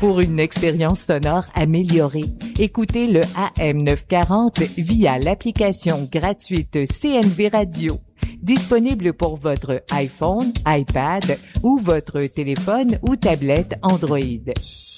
Pour une expérience sonore améliorée, écoutez le AM940 via l'application gratuite CNV Radio. Disponible pour votre iPhone, iPad ou votre téléphone ou tablette Android.